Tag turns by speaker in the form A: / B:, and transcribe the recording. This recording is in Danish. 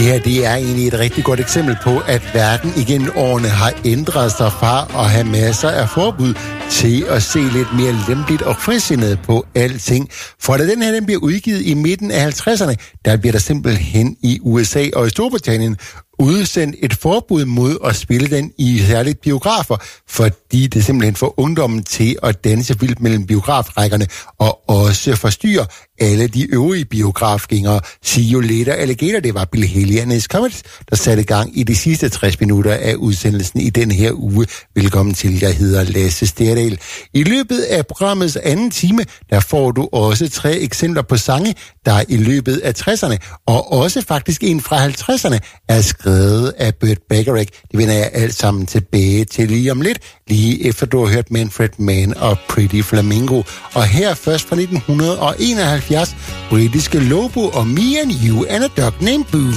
A: her, det er egentlig et rigtig godt eksempel på, at verden igennem årene har ændret sig fra at have masser af forbud til at se lidt mere lempeligt og frisindet på alting. For da den her den bliver udgivet i midten af 50'erne, der bliver der simpelthen i USA og i Storbritannien udsendt et forbud mod at spille den i særligt biografer, fordi det simpelthen får ungdommen til at danse vildt mellem biografrækkerne og også forstyrre alle de øvrige biografgængere. See you later, alligator. Det var Bill Haley and his Comets, der satte gang i de sidste 60 minutter af udsendelsen i den her uge. Velkommen til, jeg hedder Lasse Sterdal. I løbet af programmets anden time, der får du også 3 eksempler på sange, der i løbet af 60'erne, og også faktisk en fra 50'erne, er skrevet af Burt Bacharach. Det vender jeg alt sammen tilbage til lige om lidt, lige efter du har hørt Manfred Mann og Pretty Flamingo. Og her først fra 1971, britiske Lobo og Me and You and a Dog Named Boo.